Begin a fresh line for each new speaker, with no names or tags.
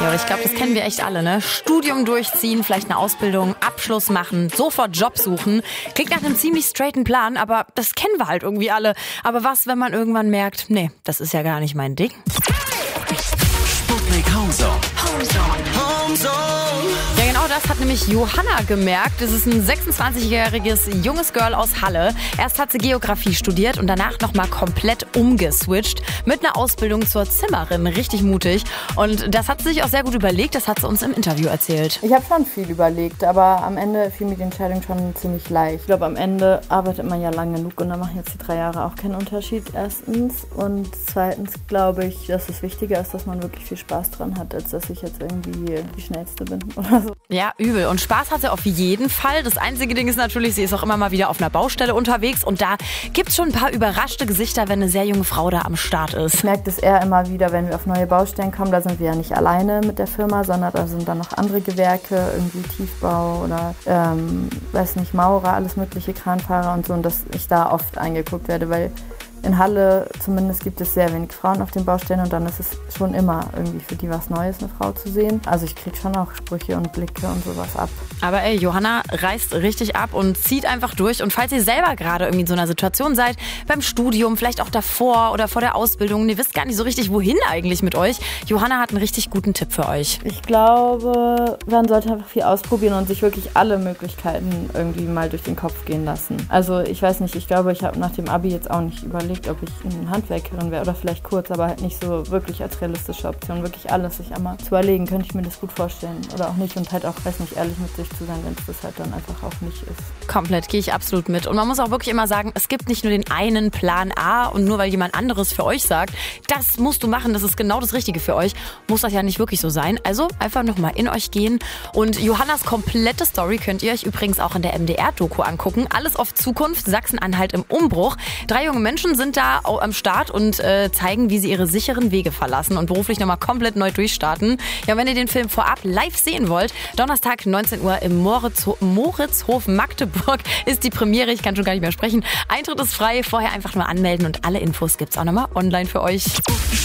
Leute. Ich glaube, das kennen wir echt alle, ne? Studium durchziehen, vielleicht eine Ausbildung, Abschluss machen, sofort Job suchen. Klingt nach einem ziemlich straighten Plan, aber das kennen wir halt irgendwie alle. Aber was, wenn man irgendwann merkt, nee, das ist ja gar nicht mein Ding?
Sputnik Homezone.
Ja, genau das hat nämlich Johanna gemerkt. Das ist ein 26-jähriges junges Girl aus Halle. Erst hat sie Geografie studiert und danach nochmal komplett umgeswitcht mit einer Ausbildung zur Zimmerin. Richtig mutig. Und das hat sie sich auch sehr gut überlegt. Das hat sie uns im Interview erzählt.
Ich habe schon viel überlegt, aber am Ende fiel mir die Entscheidung schon ziemlich leicht. Ich glaube, am Ende arbeitet man ja lang genug und dann machen jetzt die 3 Jahre auch keinen Unterschied, erstens. Und zweitens glaube ich, dass es wichtiger ist, dass man wirklich viel Spaß dran hat, als dass ich jetzt irgendwie die Schnellste bin oder so.
Ja, übel. Und Spaß hat sie auf jeden Fall. Das einzige Ding ist natürlich, sie ist auch immer mal wieder auf einer Baustelle unterwegs. Und da gibt's schon ein paar überraschte Gesichter, wenn eine sehr junge Frau da am Start ist.
Ich merke das eher immer wieder, wenn wir auf neue Baustellen kommen. Da sind wir ja nicht alleine mit der Firma, sondern da sind dann noch andere Gewerke, irgendwie Tiefbau oder, Maurer, alles mögliche, Kranfahrer und so. Und dass ich da oft angeguckt werde, weil in Halle zumindest gibt es sehr wenig Frauen auf den Baustellen und dann ist es schon immer irgendwie für die was Neues, eine Frau zu sehen. Also ich kriege schon auch Sprüche und Blicke und sowas ab.
Aber ey, Johanna reißt richtig ab und zieht einfach durch. Und falls ihr selber gerade irgendwie in so einer Situation seid, beim Studium, vielleicht auch davor oder vor der Ausbildung, und ihr wisst gar nicht so richtig, wohin eigentlich mit euch, Johanna hat einen richtig guten Tipp für euch.
Ich glaube, man sollte einfach viel ausprobieren und sich wirklich alle Möglichkeiten irgendwie mal durch den Kopf gehen lassen. Also ich weiß nicht, ich glaube, ich habe nach dem Abi jetzt auch nicht überlegt, ob ich eine Handwerkerin wäre oder vielleicht kurz, aber halt nicht so wirklich als realistische Option. Wirklich alles sich einmal zu überlegen, könnte ich mir das gut vorstellen oder auch nicht und halt auch, weiß nicht, ehrlich mit sich zu sein, wenn es das halt dann einfach auch nicht ist.
Komplett, gehe ich absolut mit. Und man muss auch wirklich immer sagen, es gibt nicht nur den einen Plan A und nur weil jemand anderes für euch sagt, das musst du machen, das ist genau das Richtige für euch, muss das ja nicht wirklich so sein. Also einfach nochmal in euch gehen. Und Johannas komplette Story könnt ihr euch übrigens auch in der MDR-Doku angucken. Alles auf Zukunft, Sachsen-Anhalt im Umbruch. 3 junge Menschen sind da am Start und zeigen, wie sie ihre sicheren Wege verlassen und beruflich nochmal komplett neu durchstarten. Ja, wenn ihr den Film vorab live sehen wollt, Donnerstag 19 Uhr im Moritzhof Magdeburg ist die Premiere. Ich kann schon gar nicht mehr sprechen. Eintritt ist frei, vorher einfach nur anmelden und alle Infos gibt's auch nochmal online für euch.